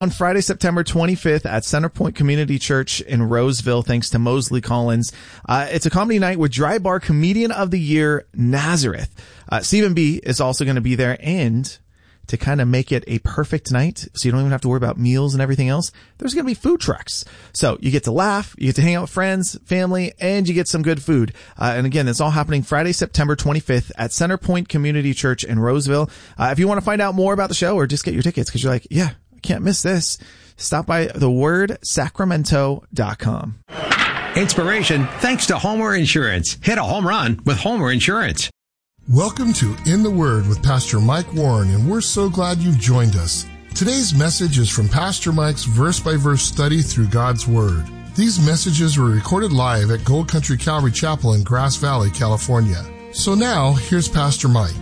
On Friday, September 25th at Centerpoint Community Church in Roseville, thanks to Mosley Collins. It's a comedy night with Dry Bar Comedian of the Year, Nazareth. Stephen B. is also going to be there, and to kind of make it a perfect night so you don't even have to worry about meals and everything else, there's going to be food trucks. So you get to laugh, you get to hang out with friends, family, and you get some good food. And again, it's all happening Friday, September 25th at Centerpoint Community Church in Roseville. If you want to find out more about the show or just get your tickets because you're like, yeah, I can't miss this, stop by thewordsacramento.com. Inspiration thanks to Homer Insurance. Hit a home run with Homer Insurance. Welcome to In the Word with Pastor Mike Warren, and we're so glad you've joined us. Today's message is from Pastor Mike's verse-by-verse study through God's Word. These messages were recorded live at Gold Country Calvary Chapel in Grass Valley, California. So now, here's Pastor Mike.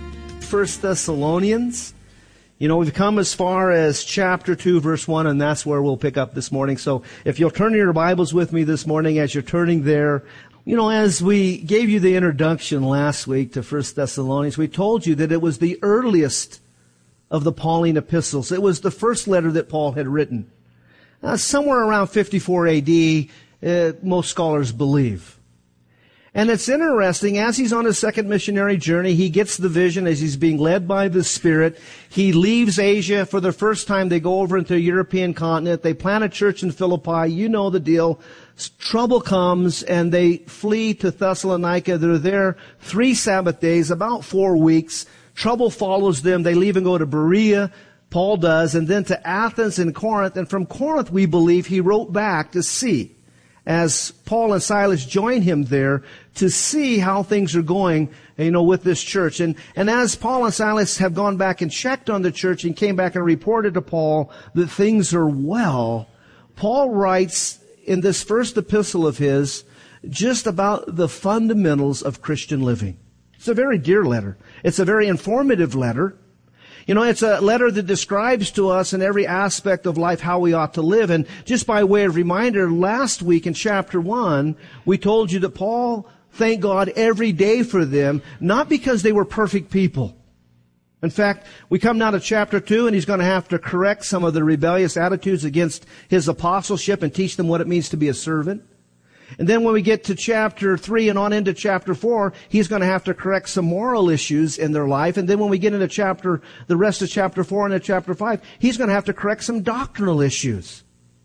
1 Thessalonians. You know, we've come as far as chapter 2, verse 1, and that's where we'll pick up this morning. So if you'll turn your Bibles with me this morning as you're turning there. You know, as we gave you the introduction last week to 1 Thessalonians, we told you that it was the earliest of the Pauline epistles. It was the first letter that Paul had written. Somewhere around 54 A.D., most scholars believe. And it's interesting, as he's on his second missionary journey, he gets the vision as he's being led by the Spirit. He leaves Asia for the first time. They go over into the European continent. They plant a church in Philippi. You know the deal. Trouble comes and they flee to Thessalonica. They're there 3 Sabbath days, about 4 weeks. Trouble follows them. They leave and go to Berea. Paul does, and then to Athens and Corinth. And from Corinth, we believe, he wrote back to see, as Paul and Silas join him there, to see how things are going, you know, with this church. And as Paul and Silas have gone back and checked on the church and came back and reported to Paul that things are well, Paul writes in this first epistle of his just about the fundamentals of Christian living. It's a very dear letter. It's a very informative letter. You know, it's a letter that describes to us in every aspect of life how we ought to live. And just by way of reminder, last week in chapter 1, we told you that Paul thanked God every day for them, not because they were perfect people. In fact, we come now to chapter 2, and he's going to have to correct some of the rebellious attitudes against his apostleship and teach them what it means to be a servant. And then when we get to chapter 3 and on into chapter 4, he's going to have to correct some moral issues in their life. And then when we get into the rest of chapter 4 and into chapter 5, he's going to have to correct some doctrinal issues.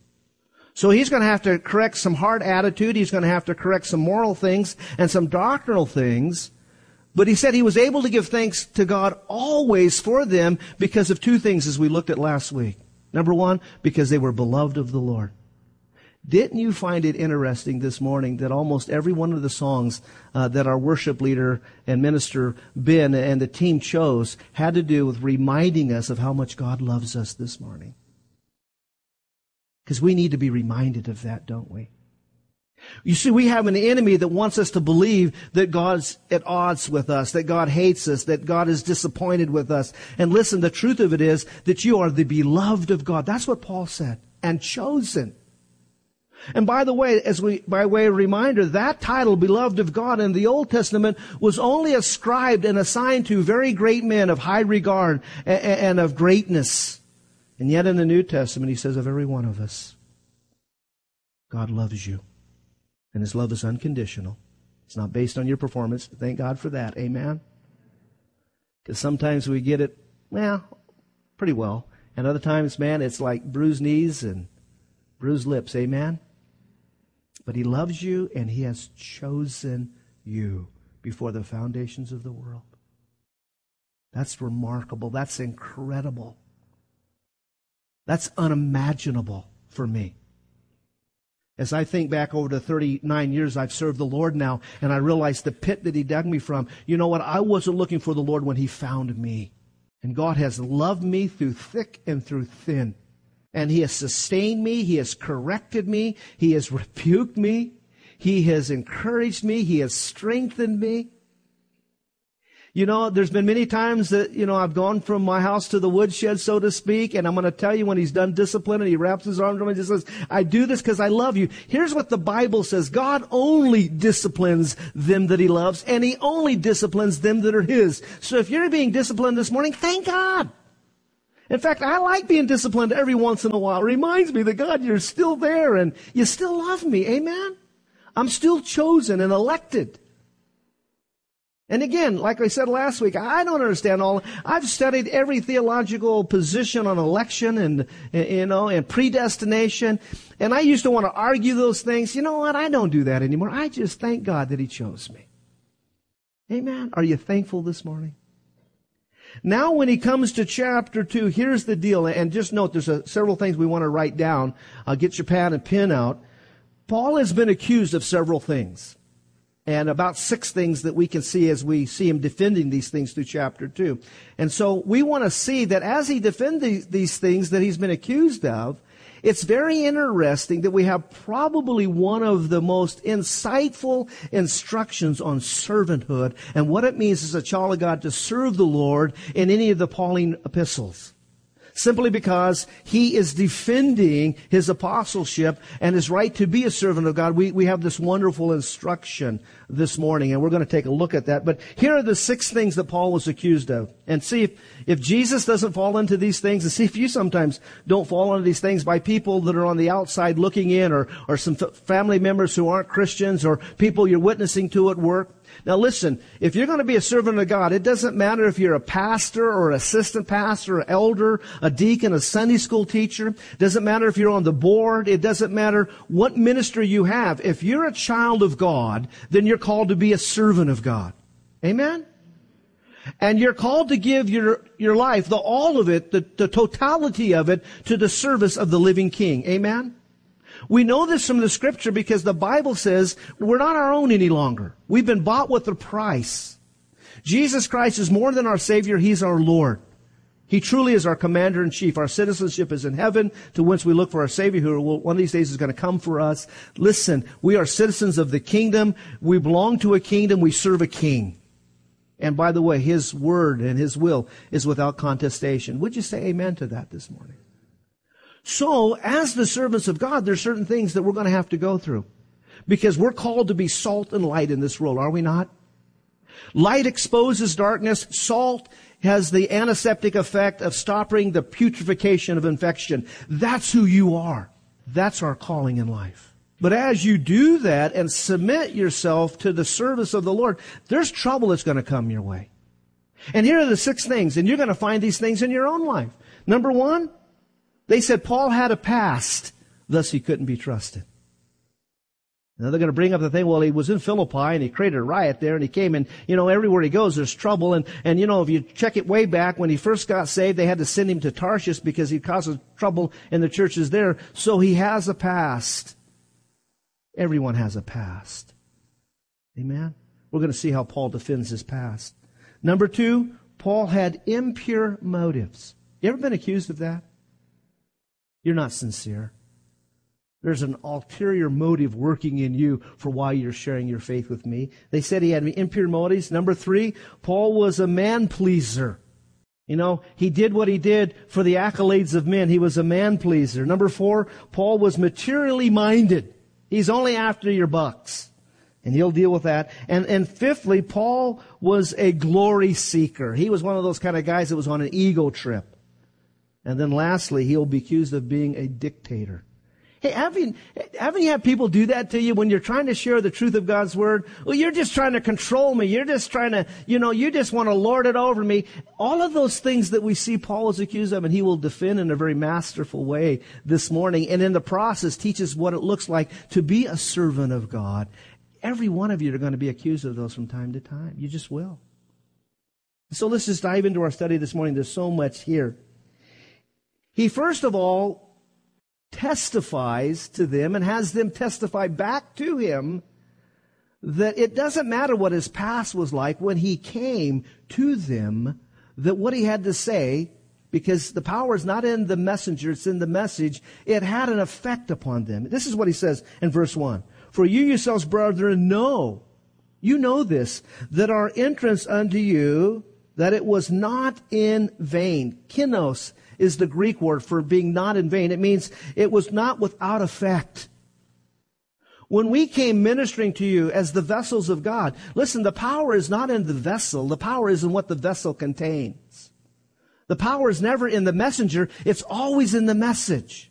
So he's going to have to correct some hard attitude. He's going to have to correct some moral things and some doctrinal things. But he said he was able to give thanks to God always for them because of 2 things as we looked at last week. Number 1, because they were beloved of the Lord. Didn't you find it interesting this morning that almost every one of the songs that our worship leader and minister Ben and the team chose had to do with reminding us of how much God loves us this morning? Because we need to be reminded of that, don't we? You see, we have an enemy that wants us to believe that God's at odds with us, that God hates us, that God is disappointed with us. And listen, the truth of it is that you are the beloved of God. That's what Paul said. And chosen. And by the way, by way of reminder, that title, beloved of God, in the Old Testament was only ascribed and assigned to very great men of high regard and of greatness. And yet in the New Testament, he says of every one of us, God loves you. And his love is unconditional. It's not based on your performance. Thank God for that. Amen? Because sometimes we get it, well, pretty well. And other times, man, it's like bruised knees and bruised lips. Amen? But he loves you, and he has chosen you before the foundations of the world. That's remarkable. That's incredible. That's unimaginable for me. As I think back over the 39 years I've served the Lord now, and I realize the pit that he dug me from, you know what? I wasn't looking for the Lord when he found me. And God has loved me through thick and through thin. And he has sustained me. He has corrected me. He has rebuked me. He has encouraged me. He has strengthened me. You know, there's been many times that, you know, I've gone from my house to the woodshed, so to speak, and I'm going to tell you when he's done discipline and he wraps his arms around me and just says, I do this because I love you. Here's what the Bible says. God only disciplines them that he loves, and he only disciplines them that are his. So if you're being disciplined this morning, thank God. In fact, I like being disciplined every once in a while. It reminds me that, God, you're still there and you still love me. Amen? I'm still chosen and elected. And again, like I said last week, I don't understand I've studied every theological position on election and predestination. And I used to want to argue those things. You know what? I don't do that anymore. I just thank God that He chose me. Amen. Are you thankful this morning? Now when he comes to chapter 2, here's the deal. And just note, there's several things we want to write down. Get your pad and pen out. Paul has been accused of several things. And about 6 things that we can see as we see him defending these things through chapter 2. And so we want to see that as he defends these things that he's been accused of, it's very interesting that we have probably one of the most insightful instructions on servanthood and what it means as a child of God to serve the Lord in any of the Pauline epistles. Simply because he is defending his apostleship and his right to be a servant of God. We have this wonderful instruction this morning, and we're going to take a look at that. But here are the 6 things that Paul was accused of. And see if Jesus doesn't fall into these things, and see if you sometimes don't fall into these things by people that are on the outside looking in, or some family members who aren't Christians, or people you're witnessing to at work. Now listen, if you're going to be a servant of God, it doesn't matter if you're a pastor or assistant pastor, or elder, a deacon, a Sunday school teacher. It doesn't matter if you're on the board. It doesn't matter what ministry you have. If you're a child of God, then you're called to be a servant of God. Amen? And you're called to give your life, all of it, the totality of it, to the service of the living King. Amen? We know this from the Scripture because the Bible says we're not our own any longer. We've been bought with a price. Jesus Christ is more than our Savior. He's our Lord. He truly is our Commander-in-Chief. Our citizenship is in heaven, to whence we look for our Savior, who one of these days is going to come for us. Listen, we are citizens of the kingdom. We belong to a kingdom. We serve a king. And by the way, His word and His will is without contestation. Would you say amen to that this morning? So, as the servants of God, there's certain things that we're going to have to go through. Because we're called to be salt and light in this world, are we not? Light exposes darkness. Salt has the antiseptic effect of stopping the putrefaction of infection. That's who you are. That's our calling in life. But as you do that and submit yourself to the service of the Lord, there's trouble that's going to come your way. And here are the 6 things, and you're going to find these things in your own life. Number 1, they said Paul had a past, thus he couldn't be trusted. Now they're going to bring up the thing, well, he was in Philippi and he created a riot there and he came and, everywhere he goes there's trouble. And if you check it way back when he first got saved, they had to send him to Tarshish because he caused trouble in the churches there. So he has a past. Everyone has a past. Amen? We're going to see how Paul defends his past. Number 2, Paul had impure motives. You ever been accused of that? You're not sincere. There's an ulterior motive working in you for why you're sharing your faith with me. They said he had impure motives. Number 3, Paul was a man pleaser. He did what he did for the accolades of men. He was a man pleaser. Number 4, Paul was materially minded. He's only after your bucks. And he'll deal with that. And fifthly, Paul was a glory seeker. He was one of those kind of guys that was on an ego trip. And then lastly, he'll be accused of being a dictator. Hey, haven't you had people do that to you when you're trying to share the truth of God's Word? Well, you're just trying to control me. You're just trying to, you just want to lord it over me. All of those things that we see Paul is accused of, and he will defend in a very masterful way this morning. And in the process, teaches what it looks like to be a servant of God. Every one of you are going to be accused of those from time to time. You just will. So let's just dive into our study this morning. There's so much here. He first of all testifies to them and has them testify back to him that it doesn't matter what his past was like when he came to them, that what he had to say, because the power is not in the messenger, it's in the message, it had an effect upon them. This is what he says in verse 1. For you yourselves, brethren, you know this, that our entrance unto you, that it was not in vain. Kinos is the Greek word for being not in vain. It means it was not without effect. When we came ministering to you as the vessels of God, listen, the power is not in the vessel. The power is in what the vessel contains. The power is never in the messenger. It's always in the message.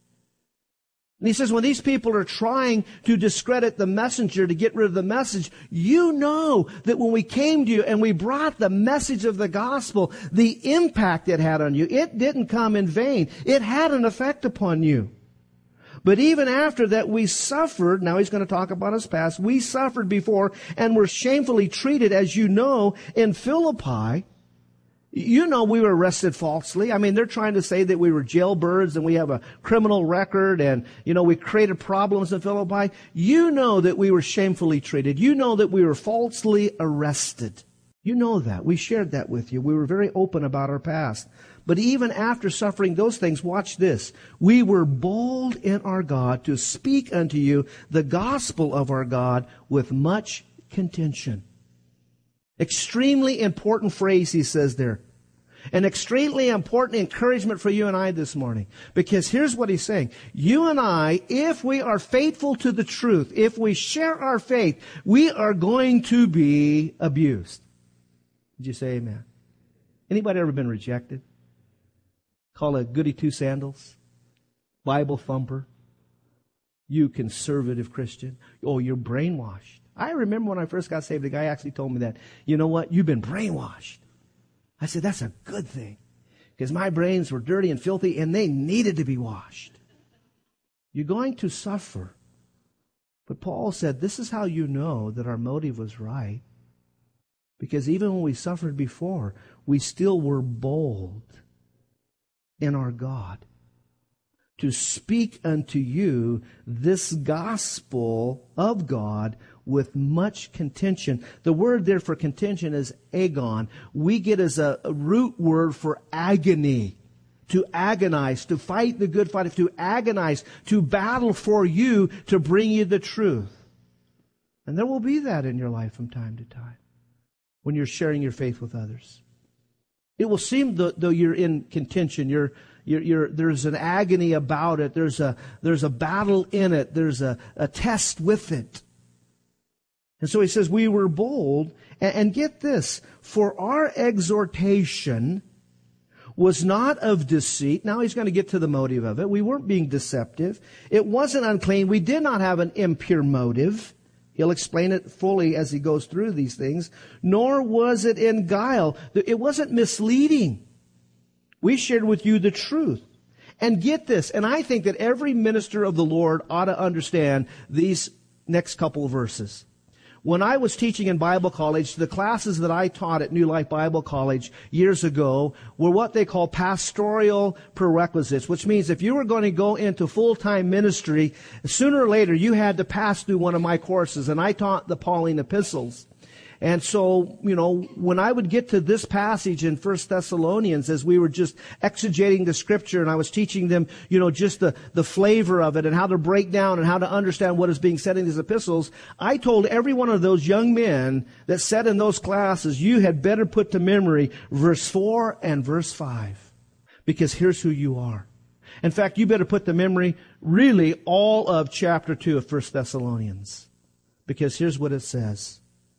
And he says, when these people are trying to discredit the messenger to get rid of the message, you know that when we came to you and we brought the message of the gospel, the impact it had on you, it didn't come in vain. It had an effect upon you. But even after that, we suffered. Now he's going to talk about his past. We suffered before and were shamefully treated, as you know, in Philippi. You know we were arrested falsely. I mean, they're trying to say that we were jailbirds and we have a criminal record and, we created problems in Philippi. You know that we were shamefully treated. You know that we were falsely arrested. You know that. We shared that with you. We were very open about our past. But even after suffering those things, watch this. We were bold in our God to speak unto you the gospel of our God with much contention. Extremely important phrase he says there. An extremely important encouragement for you and I this morning. Because here's what he's saying. You and I, if we are faithful to the truth, if we share our faith, we are going to be abused. Did you say amen? Anybody ever been rejected? Call a goody two sandals? Bible thumper? You conservative Christian? Oh, you're brainwashed. I remember when I first got saved, the guy actually told me that. You know what? You've been brainwashed. I said, that's a good thing. Because my brains were dirty and filthy and they needed to be washed. You're going to suffer. But Paul said, this is how you know that our motive was right. Because even when we suffered before, we still were bold in our God to speak unto you this gospel of God with much contention. The word there for contention is agon. We get as a root word for agony. To agonize, to fight the good fight, to agonize, to battle for you, to bring you the truth. And there will be that in your life from time to time when you're sharing your faith with others. It will seem though you're in contention, there's an agony about it. There's a battle in it. There's a test with it. And so he says, we were bold. And get this, for our exhortation was not of deceit. Now he's going to get to the motive of it. We weren't being deceptive. It wasn't unclean. We did not have an impure motive. He'll explain it fully as he goes through these things. Nor was it in guile. It wasn't misleading. We shared with you the truth. And get this, and I think that every minister of the Lord ought to understand these next couple of verses. When I was teaching in Bible college, the classes that I taught at New Life Bible College years ago were what they call pastoral prerequisites, which means if you were going to go into full-time ministry, sooner or later you had to pass through one of my courses, and I taught the Pauline epistles. And so, when I would get to this passage in 1 Thessalonians, as we were just exegeting the scripture and I was teaching them, just the flavor of it and how to break down and how to understand what is being said in these epistles, I told every one of those young men that sat in those classes, you had better put to memory verse 4 and verse 5. Because here's who you are. In fact, you better put to memory really all of chapter 2 of 1 Thessalonians. Because here's what it says.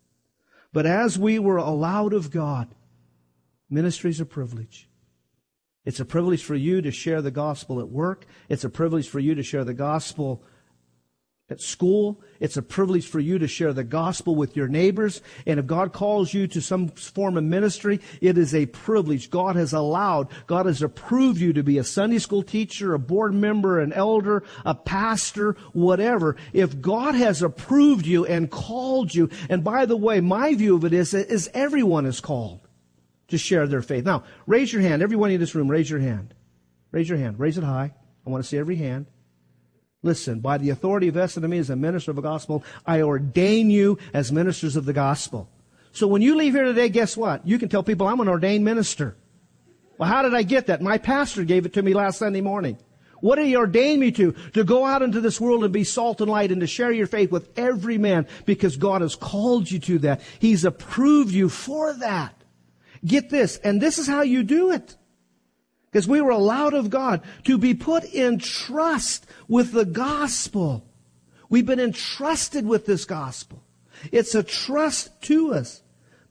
But as we were allowed of God, ministry is a privilege. It's a privilege for you to share the gospel at work. It's a privilege for you to share the gospel at school. It's a privilege for you to share the gospel with your neighbors. And if God calls you to some form of ministry, it is a privilege. God has approved you to be a Sunday school teacher, a board member, an elder, a pastor, whatever. If God has approved you and called you, and by the way, my view of it is everyone is called to share their faith. Now, raise your hand. Everyone in this room, raise your hand. Raise your hand. Raise it high. I want to see every hand. Listen, by the authority vested in me as a minister of the gospel, I ordain you as ministers of the gospel. So when you leave here today, guess what? You can tell people, I'm an ordained minister. Well, how did I get that? My pastor gave it to me last Sunday morning. What did he ordain me to? To go out into this world and be salt and light and to share your faith with every man because God has called you to that. He's approved you for that. Get this, and this is how you do it. Because we were allowed of God to be put in trust with the gospel. We've been entrusted with this gospel. It's a trust to us.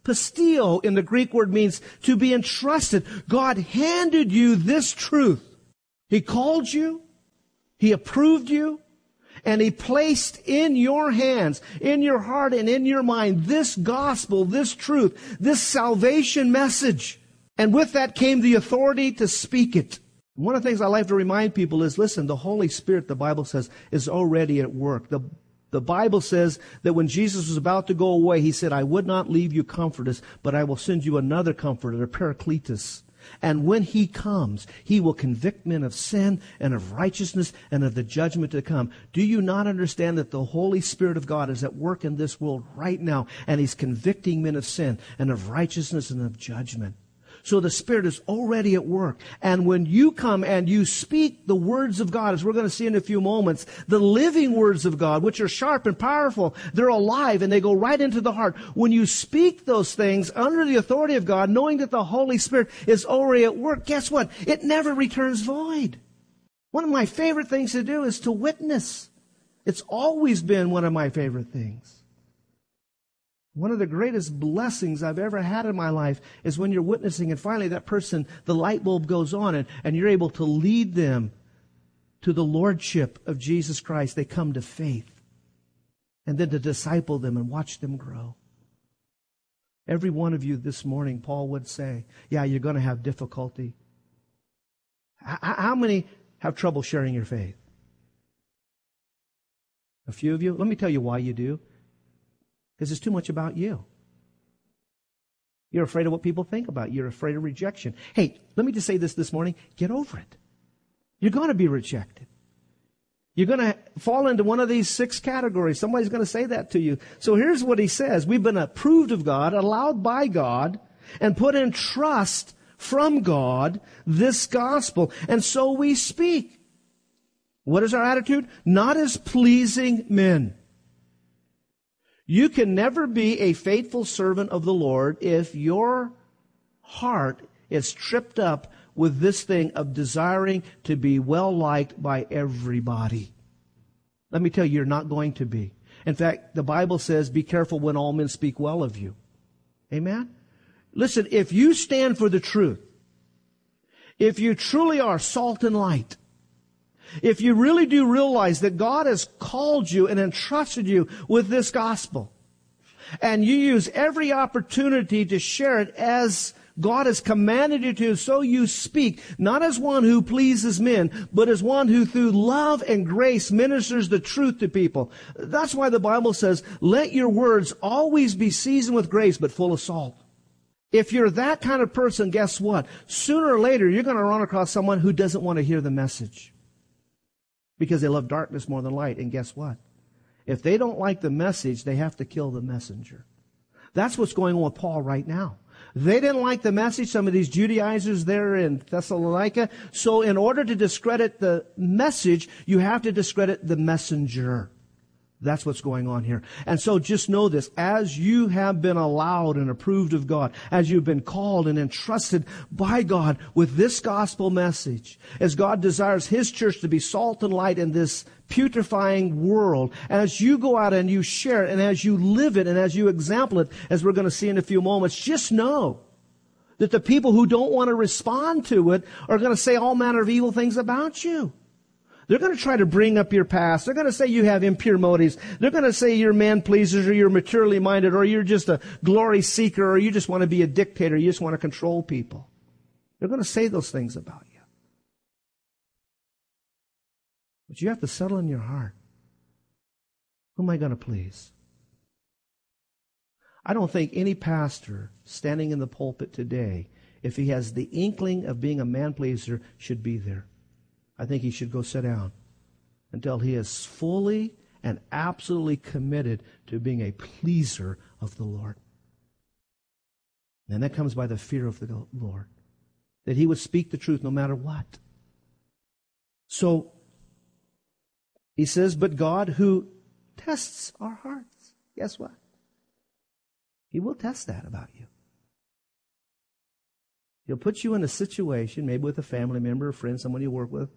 Pistio in the Greek word means to be entrusted. God handed you this truth. He called you, He approved you, and He placed in your hands, in your heart, and in your mind this gospel, this truth, this salvation message. And with that came the authority to speak it. One of the things I like to remind people is, listen, the Holy Spirit, the Bible says, is already at work. The Bible says that when Jesus was about to go away, He said, I would not leave you comfortless, but I will send you another comforter, a Paracletus. And when He comes, He will convict men of sin and of righteousness and of the judgment to come. Do you not understand that the Holy Spirit of God is at work in this world right now, and He's convicting men of sin and of righteousness and of judgment? So the Spirit is already at work. And when you come and you speak the words of God, as we're going to see in a few moments, the living words of God, which are sharp and powerful, they're alive and they go right into the heart. When you speak those things under the authority of God, knowing that the Holy Spirit is already at work, guess what? It never returns void. One of my favorite things to do is to witness. It's always been one of my favorite things. One of the greatest blessings I've ever had in my life is when you're witnessing and finally that person, the light bulb goes on and you're able to lead them to the lordship of Jesus Christ. They come to faith. And then to disciple them and watch them grow. Every one of you this morning, Paul would say, yeah, you're going to have difficulty. How many have trouble sharing your faith? A few of you? Let me tell you why you do. Because it's too much about you. You're afraid of what people think about you. You're afraid of rejection. Hey, let me just say this morning. Get over it. You're going to be rejected. You're going to fall into one of these 6 categories. Somebody's going to say that to you. So here's what he says. We've been approved of God, allowed by God, and put in trust from God this gospel. And so we speak. What is our attitude? Not as pleasing men. You can never be a faithful servant of the Lord if your heart is tripped up with this thing of desiring to be well-liked by everybody. Let me tell you, you're not going to be. In fact, the Bible says, be careful when all men speak well of you. Amen? Listen, if you stand for the truth, if you truly are salt and light, if you really do realize that God has called you and entrusted you with this gospel, and you use every opportunity to share it as God has commanded you to, so you speak, not as one who pleases men, but as one who through love and grace ministers the truth to people. That's why the Bible says, let your words always be seasoned with grace, but full of salt. If you're that kind of person, guess what? Sooner or later, you're going to run across someone who doesn't want to hear the message. Because they love darkness more than light. And guess what? If they don't like the message, they have to kill the messenger. That's what's going on with Paul right now. They didn't like the message, some of these Judaizers there in Thessalonica. So in order to discredit the message, you have to discredit the messenger. That's what's going on here. And so just know this, as you have been allowed and approved of God, as you've been called and entrusted by God with this gospel message, as God desires His church to be salt and light in this putrefying world, as you go out and you share it, and as you live it, and as you example it, as we're going to see in a few moments, just know that the people who don't want to respond to it are going to say all manner of evil things about you. They're going to try to bring up your past. They're going to say you have impure motives. They're going to say you're man pleasers, or you're materially minded, or you're just a glory seeker, or you just want to be a dictator. You just want to control people. They're going to say those things about you. But you have to settle in your heart. Who am I going to please? I don't think any pastor standing in the pulpit today, if he has the inkling of being a man pleaser, should be there. I think he should go sit down until he is fully and absolutely committed to being a pleaser of the Lord. And that comes by the fear of the Lord. That he would speak the truth no matter what. So, he says, but God who tests our hearts, guess what? He will test that about you. He'll put you in a situation, maybe with a family member, a friend, someone you work with,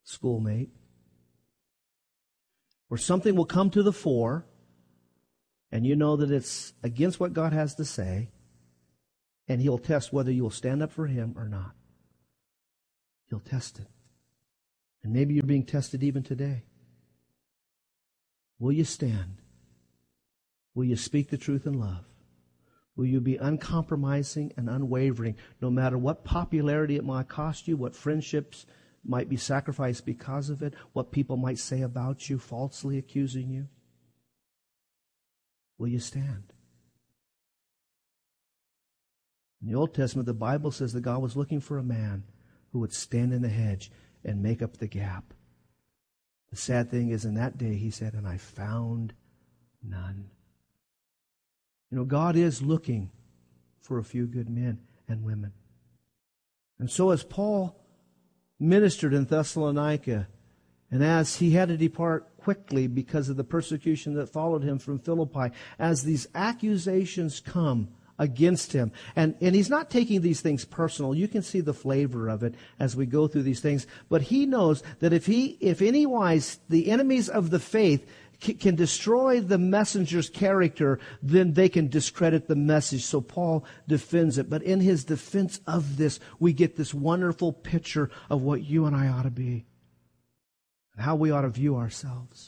schoolmate, where something will come to the fore, and you know that it's against what God has to say, and He'll test whether you'll stand up for Him or not. He'll test it. And maybe you're being tested even today. Will you stand? Will you speak the truth in love? Will you be uncompromising and unwavering, no matter what popularity it might cost you, what friendships might be sacrificed because of it, what people might say about you, falsely accusing you? Will you stand? In the Old Testament, the Bible says that God was looking for a man who would stand in the hedge and make up the gap. The sad thing is, in that day, He said, and I found none. You know, God is looking for a few good men and women. And so as Paul ministered in Thessalonica, and as he had to depart quickly because of the persecution that followed him from Philippi, as these accusations come against him, and he's not taking these things personal. You can see the flavor of it as we go through these things. But he knows that if anywise the enemies of the faith can destroy the messenger's character, then they can discredit the message. So Paul defends it. But in his defense of this, we get this wonderful picture of what you and I ought to be and how we ought to view ourselves.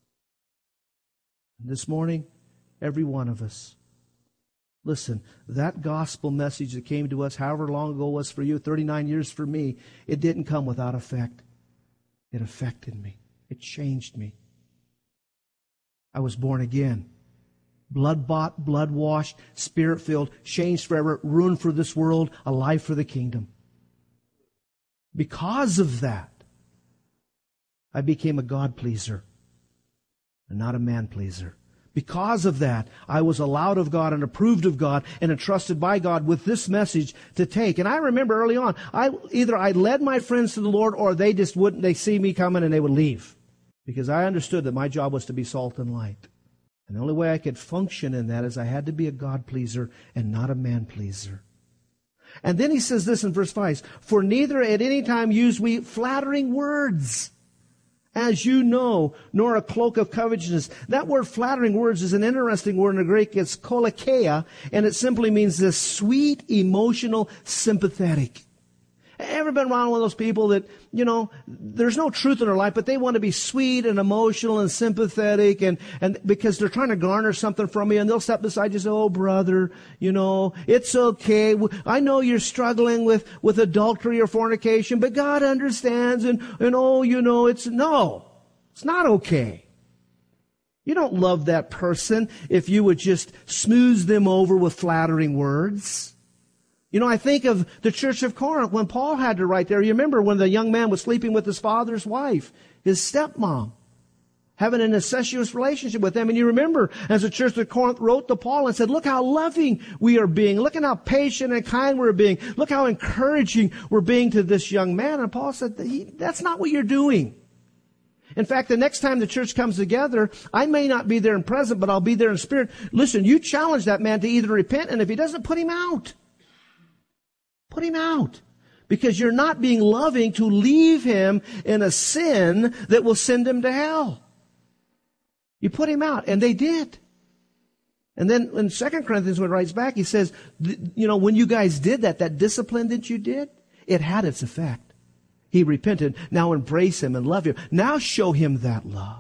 And this morning, every one of us, listen, that gospel message that came to us however long ago it was for you, 39 years for me, it didn't come without effect. It affected me. It changed me. I was born again. Blood-bought, blood-washed, Spirit-filled, changed forever, ruined for this world, alive for the kingdom. Because of that, I became a God-pleaser and not a man-pleaser. Because of that, I was allowed of God and approved of God and entrusted by God with this message to take. And I remember early on, either I led my friends to the Lord or they just wouldn't, they see me coming and they would leave. Because I understood that my job was to be salt and light. And the only way I could function in that is I had to be a God-pleaser and not a man-pleaser. And then he says this in verse 5, for neither at any time use we flattering words, as you know, nor a cloak of covetousness. That word flattering words is an interesting word in the Greek. It's kolokeia, and it simply means this sweet, emotional, sympathetic. Ever been around one of those people that, you know, there's no truth in their life, but they want to be sweet and emotional and sympathetic and because they're trying to garner something from you, and they'll step beside you and say, oh, brother, you know, it's okay. I know you're struggling with adultery or fornication, but God understands and oh, you know, it's not okay. You don't love that person if you would just smooth them over with flattering words. You know, I think of the church of Corinth when Paul had to write there. You remember when the young man was sleeping with his father's wife, his stepmom, having an incestuous relationship with them. And you remember as the church of Corinth wrote to Paul and said, look how loving we are being. Look at how patient and kind we're being. Look how encouraging we're being to this young man. And Paul said, that's not what you're doing. In fact, the next time the church comes together, I may not be there in present, but I'll be there in spirit. Listen, you challenge that man to either repent, and if he doesn't, put him out. Put him out. Because you're not being loving to leave him in a sin that will send him to hell. You put him out. And they did. And then in 2 Corinthians, when he writes back, he says, you know, when you guys did that discipline that you did, it had its effect. He repented. Now embrace him and love him. Now show him that love.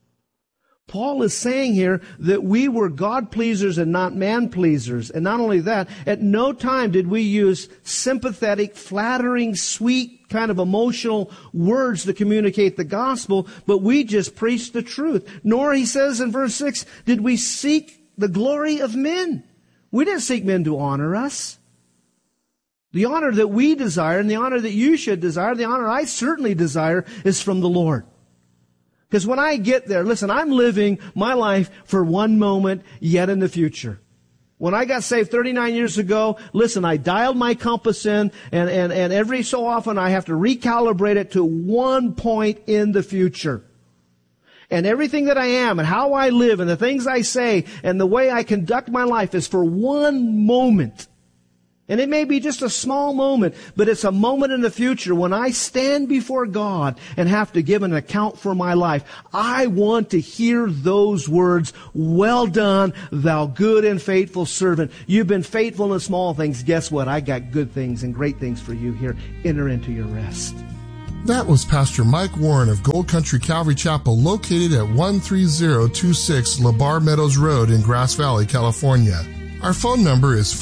Paul is saying here that we were God-pleasers and not man-pleasers. And not only that, at no time did we use sympathetic, flattering, sweet, kind of emotional words to communicate the gospel, but we just preached the truth. Nor, he says in verse 6, did we seek the glory of men. We didn't seek men to honor us. The honor that we desire and the honor that you should desire, the honor I certainly desire, is from the Lord. Because when I get there, listen, I'm living my life for one moment yet in the future. When I got saved 39 years ago, listen, I dialed my compass in and every so often I have to recalibrate it to one point in the future. And everything that I am and how I live and the things I say and the way I conduct my life is for one moment And it may be just a small moment, but it's a moment in the future when I stand before God and have to give an account for my life. I want to hear those words, "Well done, thou good and faithful servant. You've been faithful in the small things. Guess what? I got good things and great things for you here. Enter into your rest." That was Pastor Mike Warren of Gold Country Calvary Chapel, located at 13026 LeBar Meadows Road in Grass Valley, California. Our phone number is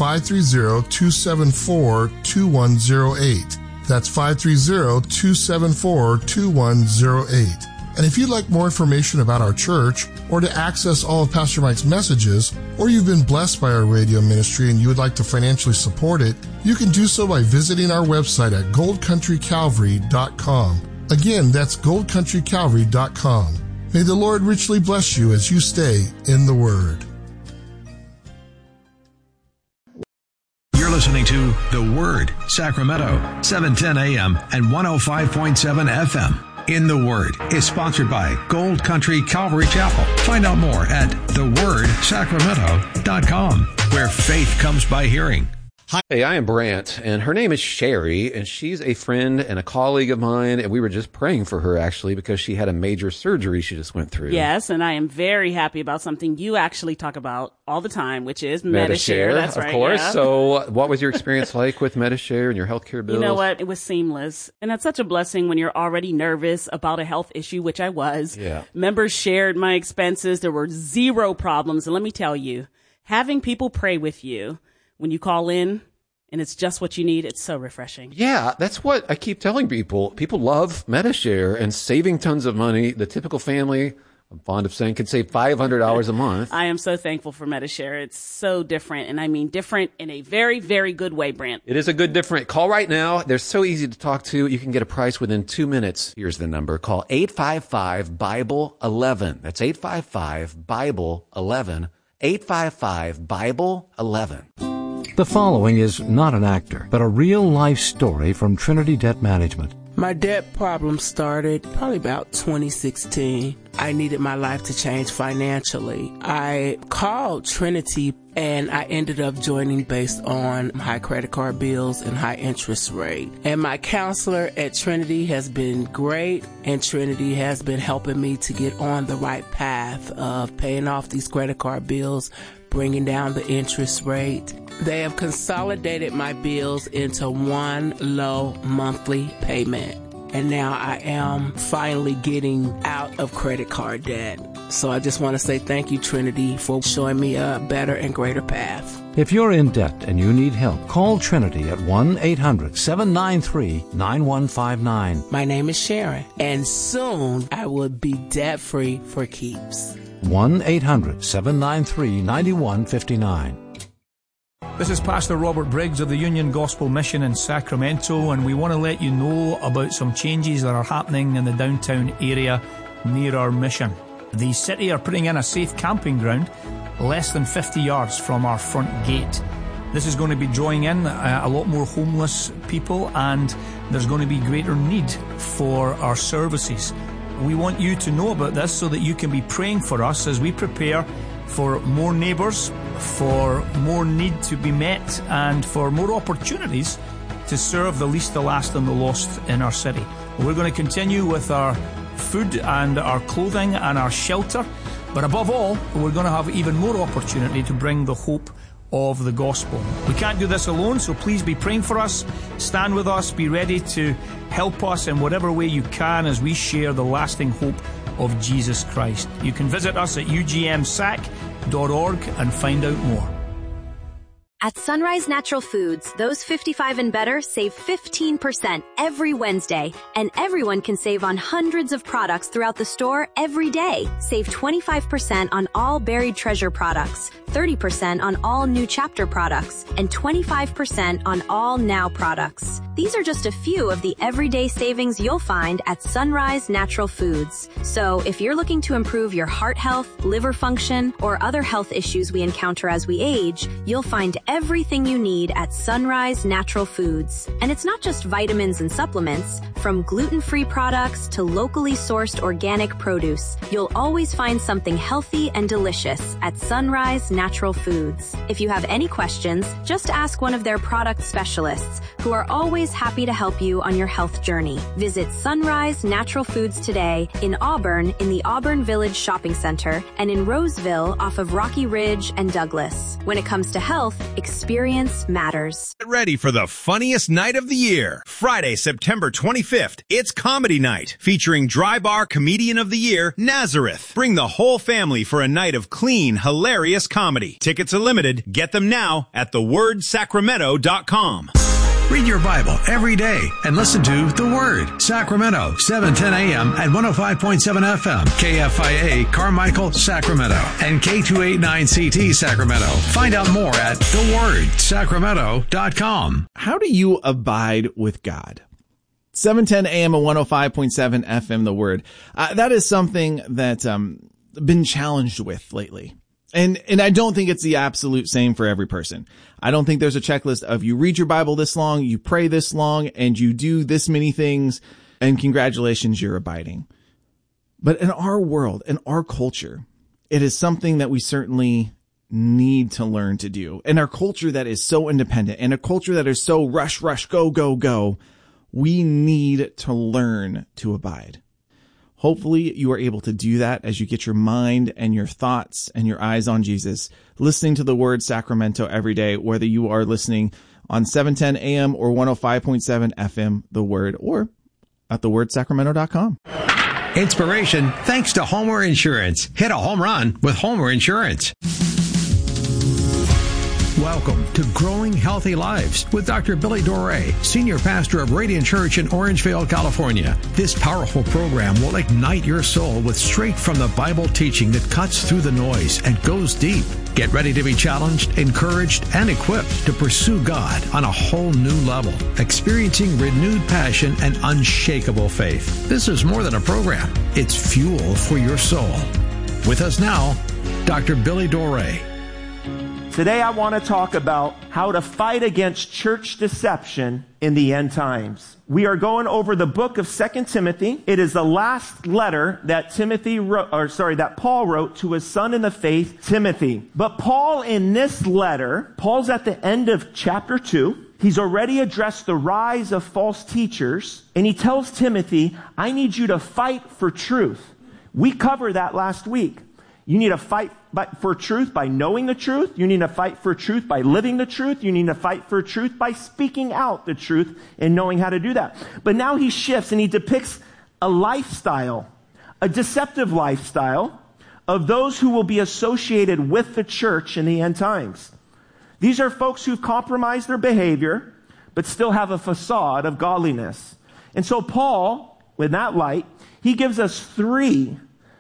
530-274-2108. That's 530-274-2108. And if you'd like more information about our church, or to access all of Pastor Mike's messages, or you've been blessed by our radio ministry and you would like to financially support it, you can do so by visiting our website at goldcountrycalvary.com. Again, that's goldcountrycalvary.com. May the Lord richly bless you as you stay in the Word. Listening to The Word, Sacramento, 710 AM and 105.7 FM. In the Word is sponsored by Gold Country Calvary Chapel. Find out more at thewordsacramento.com, where faith comes by hearing. Hey, I am Brant, and her name is Sherry, and she's a friend and a colleague of mine, and we were just praying for her, actually, because she had a major surgery she just went through. Yes, and I am very happy about something you actually talk about all the time, which is Medi-Share. That's right. Of course. Yeah. So what was your experience like with Medi-Share and your healthcare bills? You know what? It was seamless. And that's such a blessing when you're already nervous about a health issue, which I was. Yeah. Members shared my expenses. There were zero problems. And let me tell you, having people pray with you when you call in, and it's just what you need, it's so refreshing. Yeah, that's what I keep telling people. People love Medi-Share and saving tons of money. The typical family, I'm fond of saying, can save $500 a month. I am so thankful for Medi-Share. It's so different, and I mean different in a very, very good way, Brant. It is a good different. Call right now. They're so easy to talk to. You can get a price within 2 minutes. Here's the number. Call 855-BIBLE-11. That's 855-BIBLE-11. 855-BIBLE-11. The following is not an actor, but a real-life story from Trinity Debt Management. My debt problem started probably about 2016. I needed my life to change financially. I called Trinity and I ended up joining based on high credit card bills and high interest rate. And my counselor at Trinity has been great, and Trinity has been helping me to get on the right path of paying off these credit card bills, bringing down the interest rate. They have consolidated my bills into one low monthly payment. And now I am finally getting out of credit card debt. So I just want to say thank you, Trinity, for showing me a better and greater path. If you're in debt and you need help, call Trinity at 1-800-793-9159. My name is Sharon, and soon I will be debt-free for keeps. 1-800-793-9159. This is Pastor Robert Briggs of the Union Gospel Mission in Sacramento, and we want to let you know about some changes that are happening in the downtown area near our mission. The city are putting in a safe camping ground less than 50 yards from our front gate. This is going to be drawing in a lot more homeless people, and there's going to be greater need for our services. We want you to know about this so that you can be praying for us as we prepare for more neighbours, for more need to be met, and for more opportunities to serve the least, the last, and the lost in our city. We're going to continue with our food and our clothing and our shelter, but above all, we're going to have even more opportunity to bring the hope of the gospel. We can't do this alone, so please be praying for us. Stand with us. Be ready to help us in whatever way you can as we share the lasting hope of Jesus Christ. You can visit us at ugmsac.org and find out more. At Sunrise Natural Foods, those 55 and better save 15% every Wednesday, and everyone can save on hundreds of products throughout the store every day. Save 25% on all Buried Treasure products, 30% on all New Chapter products, and 25% on all Now products. These are just a few of the everyday savings you'll find at Sunrise Natural Foods. So if you're looking to improve your heart health, liver function, or other health issues we encounter as we age, you'll find everything you need at Sunrise Natural Foods. And it's not just vitamins and supplements. From gluten-free products to locally sourced organic produce, you'll always find something healthy and delicious at Sunrise Natural Natural Foods. If you have any questions, just ask one of their product specialists who are always happy to help you on your health journey. Visit Sunrise Natural Foods today in Auburn in the Auburn Village Shopping Center and in Roseville off of Rocky Ridge and Douglas. When it comes to health, experience matters. Get ready for the funniest night of the year. Friday, September 25th, it's Comedy Night, featuring Dry Bar Comedian of the Year, Nazareth. Bring the whole family for a night of clean, hilarious comedy. Tickets are limited. Get them now at thewordsacramento.com. Read your Bible every day and listen to The Word. Sacramento, 7:10 a.m. at 105.7 FM. KFIA, Carmichael, Sacramento. And K289CT, Sacramento. Find out more at thewordsacramento.com. How do you abide with God? 7:10 a.m. at 105.7 FM, The Word. That is something that been challenged with lately. And I don't think it's the absolute same for every person. I don't think there's a checklist of you read your Bible this long, you pray this long, and you do this many things, and congratulations, you're abiding. But in our world, in our culture, it is something that we certainly need to learn to do. In our culture that is so independent, in a culture that is so rush, rush, go, go, go, we need to learn to abide. Hopefully you are able to do that as you get your mind and your thoughts and your eyes on Jesus, listening to the Word Sacramento every day, whether you are listening on 710 AM or 105.7 FM, The Word, or at thewordsacramento.com. Inspiration thanks to Homer Insurance. Hit a home run with Homer Insurance. Welcome to Growing Healthy Lives with Dr. Billy Dore, Senior Pastor of Radiant Church in Orangevale, California. This powerful program will ignite your soul with straight from the Bible teaching that cuts through the noise and goes deep. Get ready to be challenged, encouraged, and equipped to pursue God on a whole new level, experiencing renewed passion and unshakable faith. This is more than a program. It's fuel for your soul. With us now, Dr. Billy Dore. Today I want to talk about how to fight against church deception in the end times. We are going over the book of 2 Timothy. It is the last letter that that Paul wrote to his son in the faith, Timothy. But Paul in this letter, Paul's at the end of chapter 2. He's already addressed the rise of false teachers, and he tells Timothy, I need you to fight for truth. We covered that last week. You need to fight for truth by knowing the truth. You need to fight for truth by living the truth. You need to fight for truth by speaking out the truth and knowing how to do that. But now he shifts and he depicts a lifestyle, a deceptive lifestyle of those who will be associated with the church in the end times. These are folks who've compromised their behavior, but still have a facade of godliness. And so Paul, with that light, he gives us three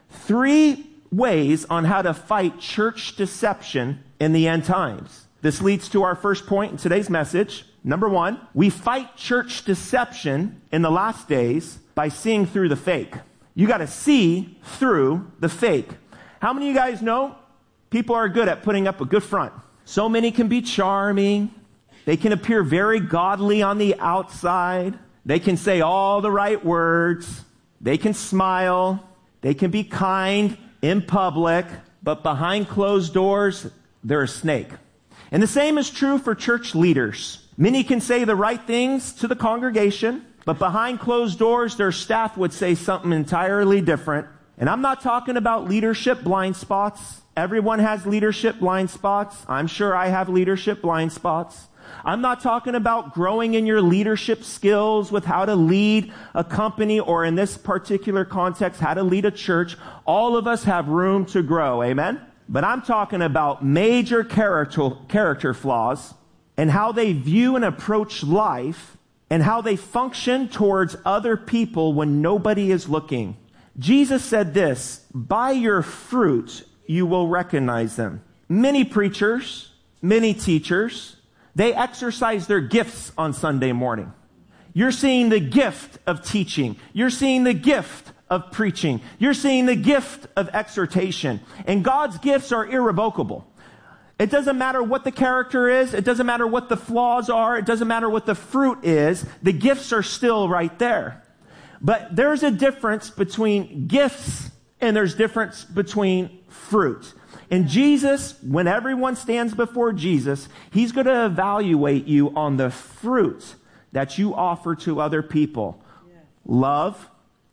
ways on how to fight church deception in the end times. This leads to our first point in today's message. Number one, we fight church deception in the last days by seeing through the fake. You got to see through the fake. How many of you guys know people are good at putting up a good front? So many can be charming. They can appear very godly on the outside. They can say all the right words. They can smile. They can be kind in public, but behind closed doors, they're a snake. And the same is true for church leaders. Many can say the right things to the congregation, but behind closed doors, their staff would say something entirely different. And I'm not talking about leadership blind spots. Everyone has leadership blind spots. I'm sure I have leadership blind spots. I'm not talking about growing in your leadership skills with how to lead a company, or in this particular context, how to lead a church. All of us have room to grow, amen? But I'm talking about major character flaws and how they view and approach life and how they function towards other people when nobody is looking. Jesus said this, by your fruit you will recognize them. Many preachers, many teachers, they exercise their gifts on Sunday morning. You're seeing the gift of teaching. You're seeing the gift of preaching. You're seeing the gift of exhortation. And God's gifts are irrevocable. It doesn't matter what the character is. It doesn't matter what the flaws are. It doesn't matter what the fruit is. The gifts are still right there. But there's a difference between gifts And there's difference between fruit. And Jesus, when everyone stands before Jesus, he's going to evaluate you on the fruit that you offer to other people. Love,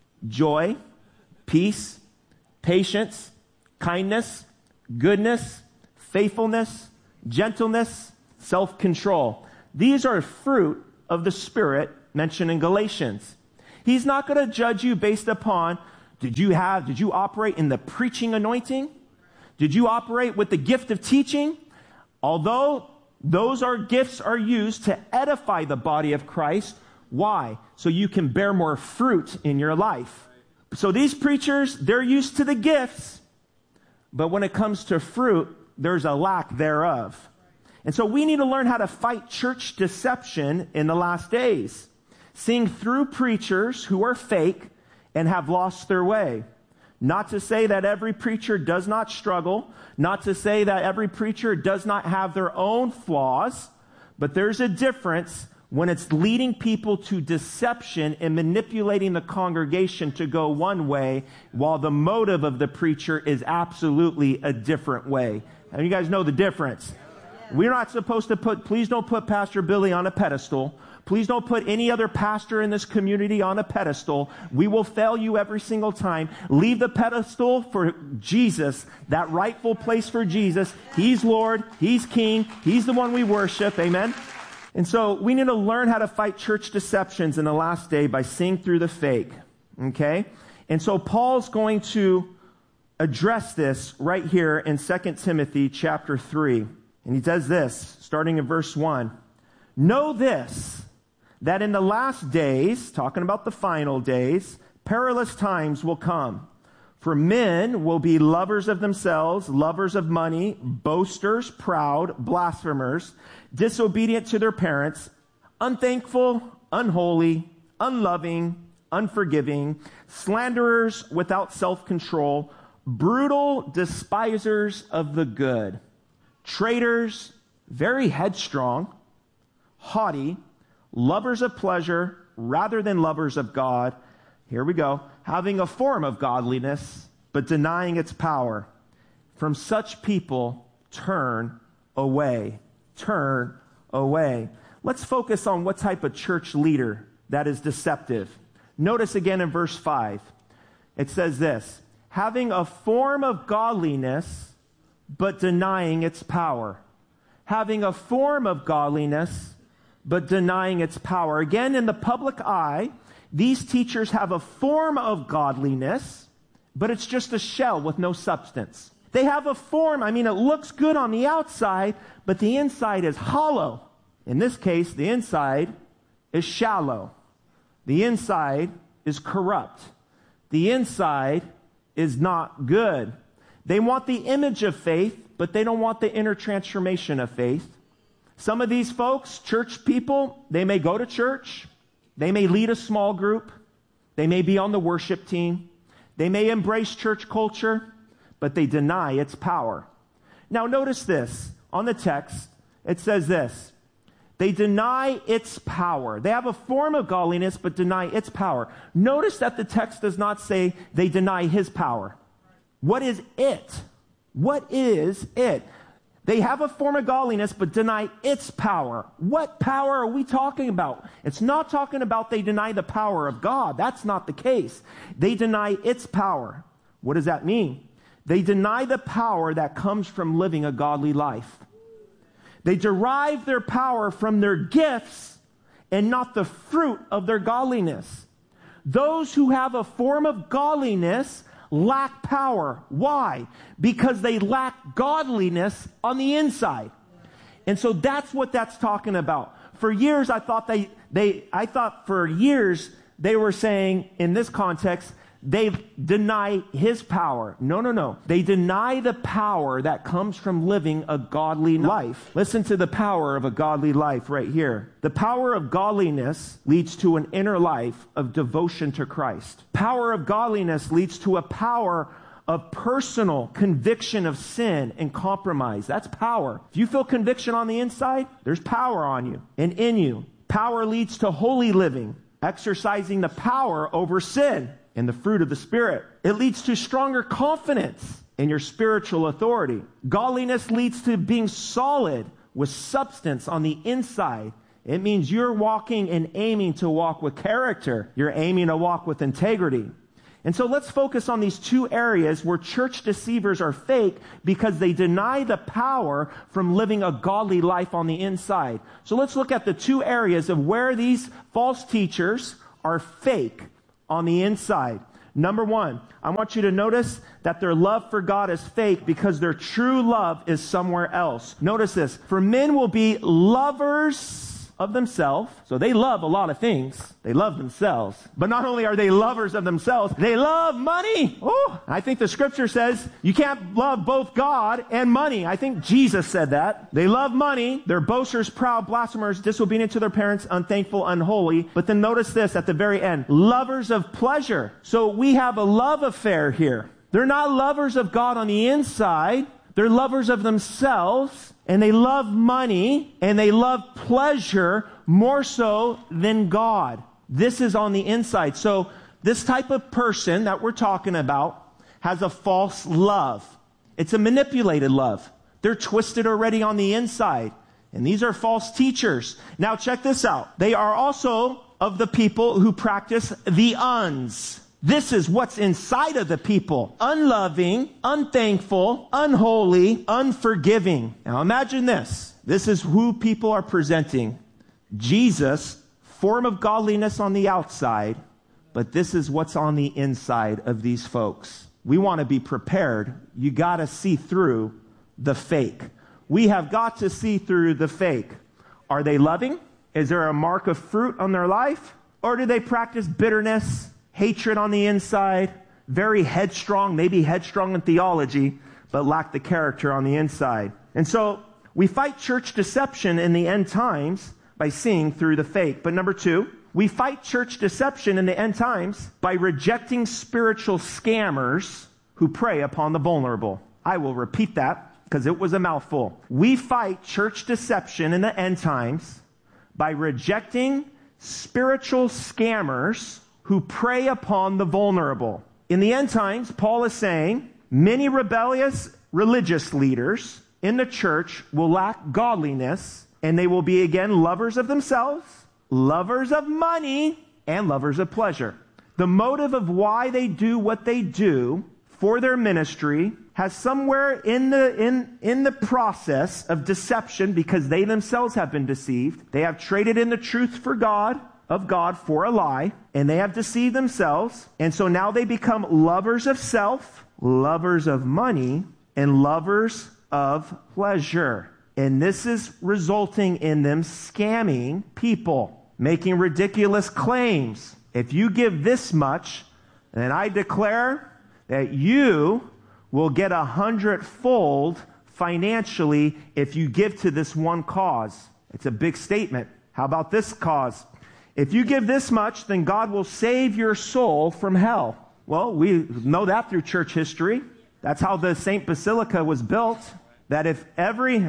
joy, peace, patience, kindness, goodness, faithfulness, gentleness, self-control. These are fruit of the Spirit mentioned in Galatians. He's not going to judge you based upon, did you operate in the preaching anointing? Did you operate with the gift of teaching? Although those gifts are used to edify the body of Christ. Why? So you can bear more fruit in your life. So these preachers, they're used to the gifts, but when it comes to fruit, there's a lack thereof. And so we need to learn how to fight church deception in the last days, seeing through preachers who are fake and have lost their way. Not to say that every preacher does not struggle, not to say that every preacher does not have their own flaws, but there's a difference when it's leading people to deception and manipulating the congregation to go one way while the motive of the preacher is absolutely a different way. And you guys know the difference. We're not supposed to please don't put Pastor Billy on a pedestal. Please don't put any other pastor in this community on a pedestal. We will fail you every single time. Leave the pedestal for Jesus, that rightful place for Jesus. He's Lord. He's King. He's the one we worship. Amen. And so we need to learn how to fight church deceptions in the last day by seeing through the fake. Okay? And so Paul's going to address this right here in 2 Timothy chapter 3. And he does this, starting in verse 1. Know this, that in the last days, talking about the final days, perilous times will come. For men will be lovers of themselves, lovers of money, boasters, proud, blasphemers, disobedient to their parents, unthankful, unholy, unloving, unforgiving, slanderers without self-control, brutal, despisers of the good, traitors, very headstrong, haughty, lovers of pleasure rather than lovers of God. Here we go. Having a form of godliness, but denying its power. From such people, turn away. Turn away. Let's focus on what type of church leader that is deceptive. Notice again in verse 5. It says this, having a form of godliness, but denying its power. Having a form of godliness, but denying its power. Again, in the public eye, these teachers have a form of godliness, but it's just a shell with no substance. They have a form, it looks good on the outside, but the inside is hollow. In this case, the inside is shallow. The inside is corrupt. The inside is not good. They want the image of faith, but they don't want the inner transformation of faith. Some of these folks, church people, they may go to church. They may lead a small group. They may be on the worship team. They may embrace church culture, but they deny its power. Now notice this. On the text, it says this. They deny its power. They have a form of godliness, but deny its power. Notice that the text does not say they deny his power. What is it? What is it? They have a form of godliness, but deny its power. What power are we talking about? It's not talking about they deny the power of God. That's not the case. They deny its power. What does that mean? They deny the power that comes from living a godly life. They derive their power from their gifts and not the fruit of their godliness. Those who have a form of godliness lack power. Why? Because they lack godliness on the inside. And so that's what that's talking about. For years, I thought they were saying in this context, they deny his power. No. They deny the power that comes from living a godly life. Listen to the power of a godly life right here. The power of godliness leads to an inner life of devotion to Christ. Power of godliness leads to a power of personal conviction of sin and compromise. That's power. If you feel conviction on the inside, there's power on you and in you. Power leads to holy living, exercising the power over sin. and the fruit of the Spirit. It leads to stronger confidence in your spiritual authority. Godliness leads to being solid with substance on the inside. It means you're walking and aiming to walk with character. You're aiming to walk with integrity. And so let's focus on these two areas where church deceivers are fake because they deny the power from living a godly life on the inside. So let's look at the two areas of where these false teachers are fake on the inside. Number one, I want you to notice that their love for God is fake because their true love is somewhere else. Notice this. For men will be lovers of themselves. So they love a lot of things. They love themselves. But not only are they lovers of themselves, they love money. Oh, I think the scripture says you can't love both God and money. I think Jesus said that. They love money. They're boasters, proud, blasphemers, disobedient to their parents, unthankful, unholy. But then notice this at the very end. Lovers of pleasure. So we have a love affair here. They're not lovers of God on the inside. They're lovers of themselves, and they love money, and they love pleasure more so than God. This is on the inside. So this type of person that we're talking about has a false love. It's a manipulated love. They're twisted already on the inside. And these are false teachers. Now check this out. They are also of the people who practice the uns. This is what's inside of the people. Unloving, unthankful, unholy, unforgiving. Now imagine this. This is who people are presenting. Jesus, form of godliness on the outside, but this is what's on the inside of these folks. We want to be prepared. You got to see through the fake. We have got to see through the fake. Are they loving? Is there a mark of fruit on their life? Or do they practice bitterness, hatred on the inside, very headstrong, maybe headstrong in theology, but lack the character on the inside? And so we fight church deception in the end times by seeing through the fake. But number two, we fight church deception in the end times by rejecting spiritual scammers who prey upon the vulnerable. I will repeat that because it was a mouthful. We fight church deception in the end times by rejecting spiritual scammers who prey upon the vulnerable. In the end times, Paul is saying, many rebellious religious leaders in the church will lack godliness, and they will be again lovers of themselves, lovers of money, and lovers of pleasure. The motive of why they do what they do for their ministry has somewhere in the process of deception, because they themselves have been deceived. They have traded in the truth of God for a lie, and they have deceived themselves. And so now they become lovers of self, lovers of money, and lovers of pleasure. And this is resulting in them scamming people, making ridiculous claims. If you give this much, then I declare that you will get 100-fold financially if you give to this one cause. It's a big statement. How about this cause? If you give this much, then God will save your soul from hell. Well, we know that through church history. That's how the St. Basilica was built. That if every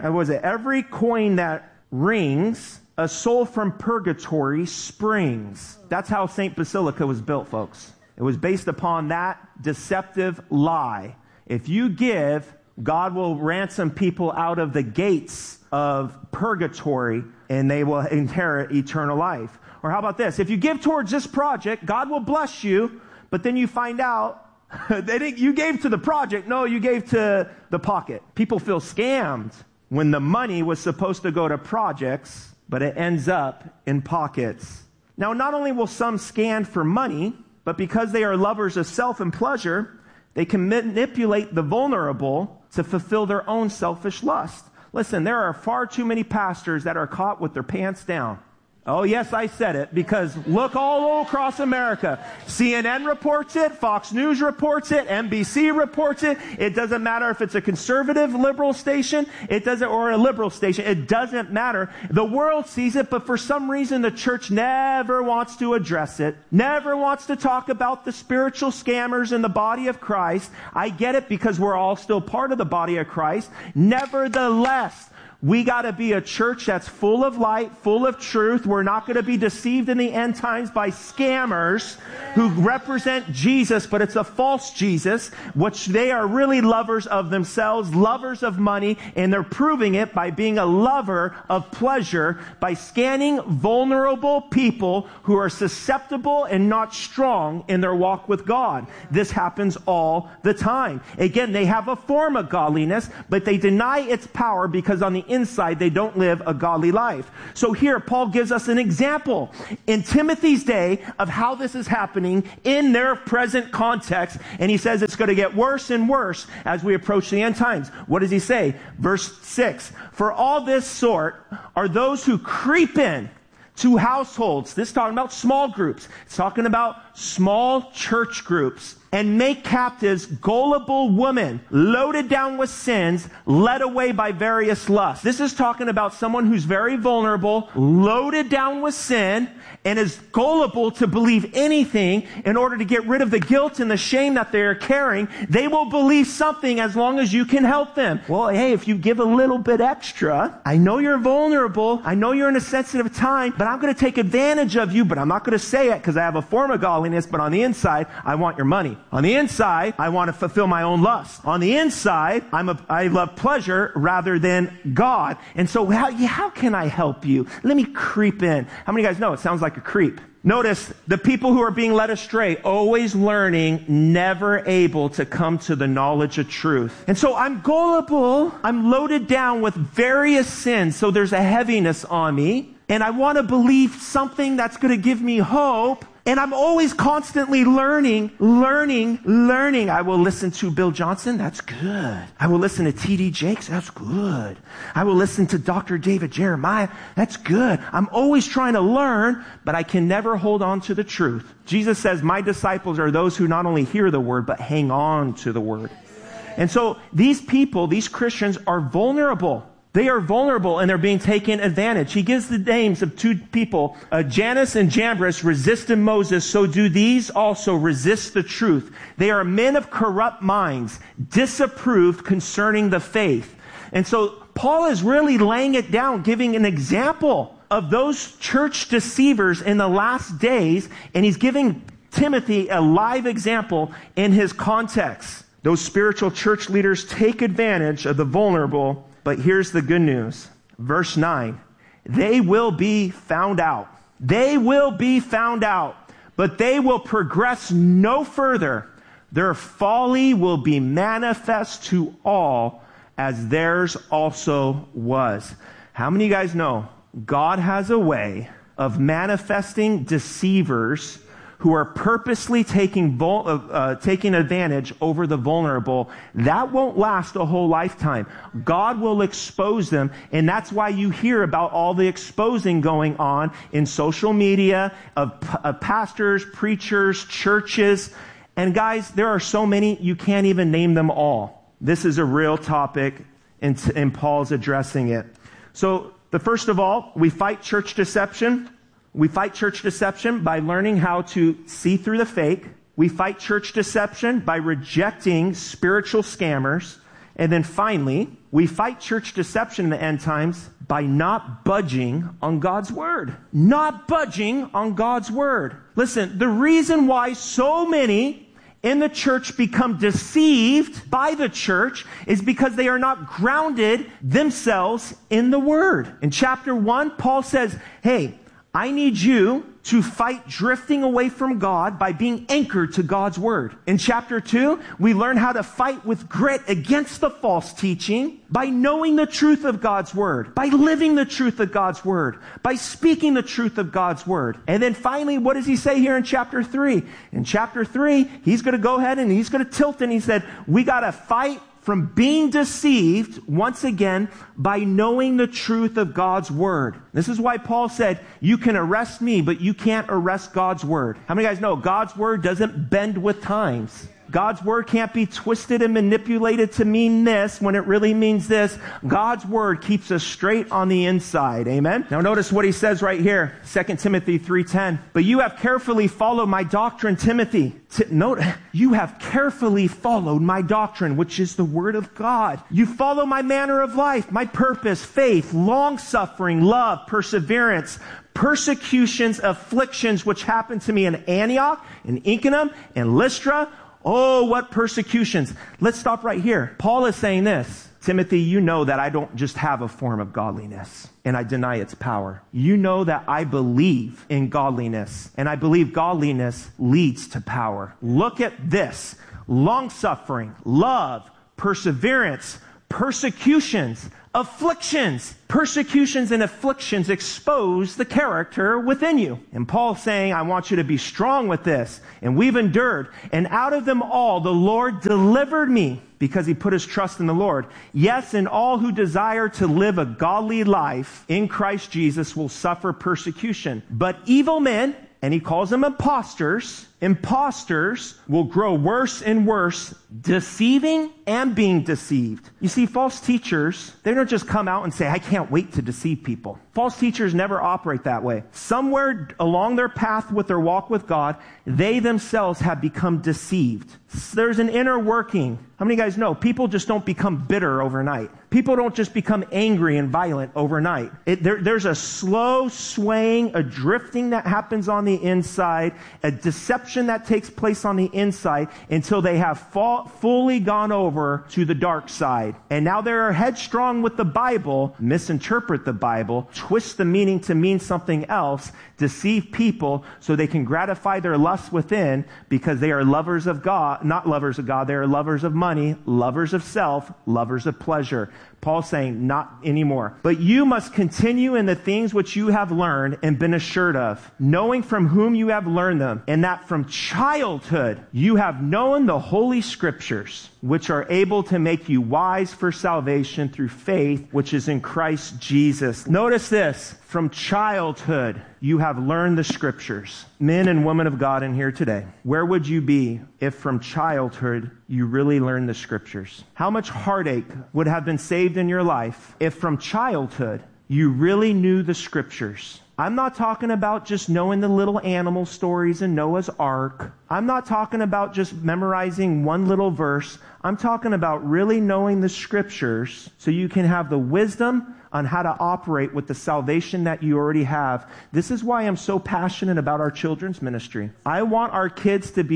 coin that rings, a soul from purgatory springs. That's how St. Basilica was built, folks. It was based upon that deceptive lie. If you give, God will ransom people out of the gates of purgatory, and they will inherit eternal life. Or how about this? If you give towards this project, God will bless you, but then you find out you gave to the project. No, you gave to the pocket. People feel scammed when the money was supposed to go to projects, but it ends up in pockets. Now, not only will some scan for money, but because they are lovers of self and pleasure, they can manipulate the vulnerable to fulfill their own selfish lust. Listen, there are far too many pastors that are caught with their pants down. Oh, yes, I said it, because look all across America. CNN reports it, Fox News reports it, NBC reports it. It doesn't matter if it's a conservative liberal station, or a liberal station. It doesn't matter. The world sees it, but for some reason the church never wants to address it, never wants to talk about the spiritual scammers in the body of Christ. I get it, because we're all still part of the body of Christ. Nevertheless, We got to be a church that's full of light, full of truth. We're not going to be deceived in the end times by scammers who represent Jesus, but it's a false Jesus, which they are really lovers of themselves, lovers of money, and they're proving it by being a lover of pleasure, by scanning vulnerable people who are susceptible and not strong in their walk with God. This happens all the time. Again, they have a form of godliness, but they deny its power because on the inside they don't live a godly life. So here Paul gives us an example in Timothy's day of how this is happening in their present context, and he says it's going to get worse and worse as we approach the end times. What does he say? Verse 6, for all this sort are those who creep in to households. This is talking about small groups. It's talking about small church groups, and make captives gullible women, loaded down with sins, led away by various lusts. This is talking about someone who's very vulnerable, loaded down with sin, and is gullible to believe anything in order to get rid of the guilt and the shame that they're carrying. They will believe something as long as you can help them. Well, hey, if you give a little bit extra, I know you're vulnerable, I know you're in a sensitive time, but I'm going to take advantage of you, but I'm not going to say it because I have a form of godliness, but on the inside, I want your money. On the inside, I want to fulfill my own lust. On the inside, I love pleasure rather than God. And so how can I help you? Let me creep in. How many of you guys know it sounds like a creep? Notice the people who are being led astray, always learning, never able to come to the knowledge of truth. And so I'm gullible. I'm loaded down with various sins. So there's a heaviness on me. And I want to believe something that's going to give me hope. And I'm always constantly learning. I will listen to Bill Johnson. That's good. I will listen to T.D. Jakes. That's good. I will listen to Dr. David Jeremiah. That's good. I'm always trying to learn, but I can never hold on to the truth. Jesus says, my disciples are those who not only hear the word, but hang on to the word. And so these people, these Christians are vulnerable. They are vulnerable and they're being taken advantage. He gives the names of two people. Jannes and Jambres resisted Moses, so do these also resist the truth. They are men of corrupt minds, disapproved concerning the faith. And so Paul is really laying it down, giving an example of those church deceivers in the last days, and he's giving Timothy a live example in his context. Those spiritual church leaders take advantage of the vulnerable. But here's the good news. Verse 9, they will be found out. They will be found out, but they will progress no further. Their folly will be manifest to all, as theirs also was. How many of you guys know God has a way of manifesting deceivers who are purposely taking advantage over the vulnerable? That won't last a whole lifetime. God will expose them, and that's why you hear about all the exposing going on in social media of pastors, preachers, churches. And guys, there are so many, you can't even name them all. This is a real topic, and Paul's addressing it. So, first of all, we fight church deception. We fight church deception by learning how to see through the fake. We fight church deception by rejecting spiritual scammers. And then finally, we fight church deception in the end times by not budging on God's word. Not budging on God's word. Listen, the reason why so many in the church become deceived by the church is because they are not grounded themselves in the word. In chapter 1, Paul says, hey, I need you to fight drifting away from God by being anchored to God's word. In chapter 2, we learn how to fight with grit against the false teaching by knowing the truth of God's word, by living the truth of God's word, by speaking the truth of God's word. And then finally, what does he say here in chapter 3? In chapter 3, he's going to go ahead and he's going to tilt, and he said, we got to fight from being deceived, once again, by knowing the truth of God's word. This is why Paul said, you can arrest me, but you can't arrest God's word. How many of you guys know God's word doesn't bend with times? God's word can't be twisted and manipulated to mean this when it really means this. God's word keeps us straight on the inside. Amen? Now notice what he says right here, 2 Timothy 3:10. But you have carefully followed my doctrine, Timothy. Note, you have carefully followed my doctrine, which is the word of God. You follow my manner of life, my purpose, faith, long-suffering, love, perseverance, persecutions, afflictions, which happened to me in Antioch, in Iconium, in Lystra. Oh, what persecutions. Let's stop right here. Paul is saying this. Timothy, you know that I don't just have a form of godliness and I deny its power. You know that I believe in godliness and I believe godliness leads to power. Look at this. Long-suffering, love, perseverance, persecutions, afflictions. Persecutions and afflictions expose the character within you. And Paul's saying, I want you to be strong with this. And we've endured. And out of them all, the Lord delivered me because he put his trust in the Lord. Yes, and all who desire to live a godly life in Christ Jesus will suffer persecution. But evil men, and he calls them imposters will grow worse and worse, deceiving and being deceived. You see, false teachers, they don't just come out and say, I can't wait to deceive people. False teachers never operate that way. Somewhere along their path with their walk with God, they themselves have become deceived. There's an inner working. How many of you guys know people just don't become bitter overnight? People don't just become angry and violent overnight. There's a slow swaying, a drifting that happens on the inside, a deception that takes place on the inside until they have fully gone over to the dark side. And now they're headstrong with the Bible, misinterpret the Bible, twist the meaning to mean something else, deceive people so they can gratify their lust within because they are lovers of God, not lovers of God, they are lovers of money, lovers of self, lovers of pleasure. Paul's saying, not anymore. But you must continue in the things which you have learned and been assured of, knowing from whom you have learned them, and that from childhood you have known the Holy Scriptures, which are able to make you wise for salvation through faith, which is in Christ Jesus. Notice this, from childhood you have learned the Scriptures. Men and women of God in here today, where would you be if from childhood you really learned the Scriptures? How much heartache would have been saved in your life if from childhood you really knew the Scriptures? I'm not talking about just knowing the little animal stories in Noah's Ark. I'm not talking about just memorizing one little verse. I'm talking about really knowing the Scriptures so you can have the wisdom on how to operate with the salvation that you already have. This is why I'm so passionate about our children's ministry. I want our kids to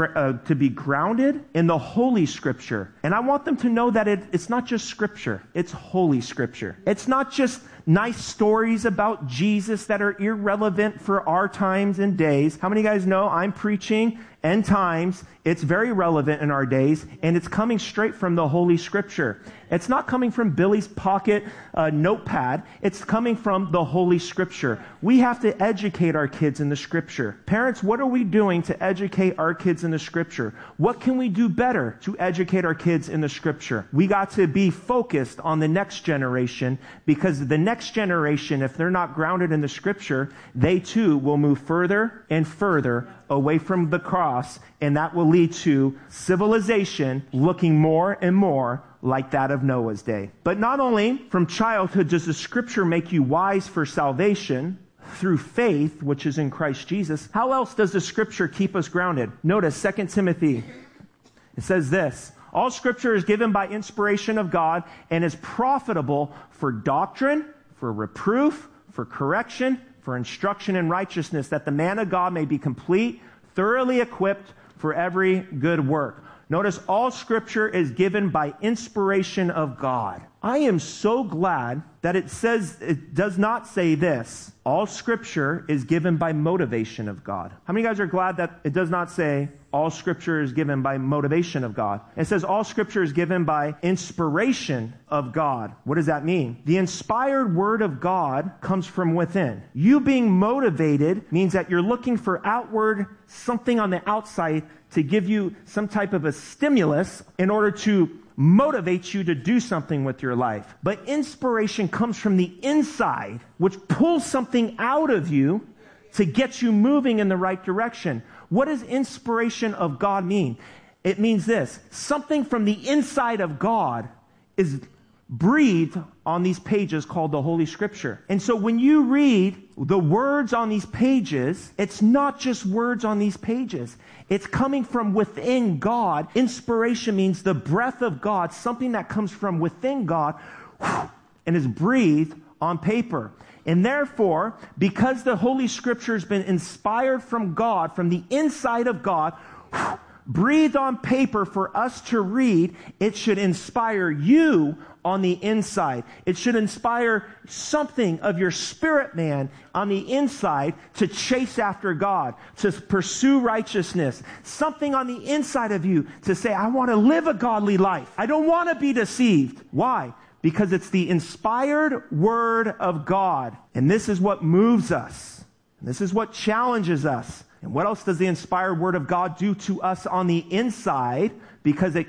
be grounded in the Holy Scripture. And I want them to know that it's not just Scripture. It's Holy Scripture. It's not just nice stories about Jesus that are irrelevant for our times and days. How many of you guys know I'm preaching end times? It's very relevant in our days, and it's coming straight from the Holy Scripture. It's not coming from Billy's pocket notepad. It's coming from the Holy Scripture. We have to educate our kids in the Scripture. Parents, what are we doing to educate our kids in the Scripture? What can we do better to educate our kids in the Scripture? We got to be focused on the next generation, because the next generation, if they're not grounded in the Scripture, they too will move further and further away from the cross, and that will lead to civilization looking more and more like that of Noah's day. But not only from childhood does the Scripture make you wise for salvation through faith, which is in Christ Jesus, how else does the Scripture keep us grounded? Notice 2 Timothy. It says this, all Scripture is given by inspiration of God and is profitable for doctrine, for reproof, for correction, for instruction in righteousness, that the man of God may be complete, thoroughly equipped for every good work. Notice all Scripture is given by inspiration of God. I am so glad that it does not say this. All Scripture is given by motivation of God. How many of you guys are glad that it does not say all Scripture is given by motivation of God? It says all Scripture is given by inspiration of God. What does that mean? The inspired Word of God comes from within. You being motivated means that you're looking for outward something on the outside to give you some type of a stimulus in order to motivate you to do something with your life. But inspiration comes from the inside, which pulls something out of you to get you moving in the right direction. What does inspiration of God mean? It means this: something from the inside of God is breathed on these pages called the Holy Scripture. And so when you read the words on these pages, it's not just words on these pages. It's coming from within God. Inspiration means the breath of God, something that comes from within God and is breathed on paper. And therefore, because the Holy Scripture has been inspired from God, from the inside of God, breathed on paper for us to read, it should inspire you on the inside. It should inspire something of your spirit man on the inside to chase after God, to pursue righteousness. Something on the inside of you to say, I want to live a godly life. I don't want to be deceived. Why? Because it's the inspired Word of God. And this is what moves us. And this is what challenges us. And what else does the inspired Word of God do to us on the inside? Because it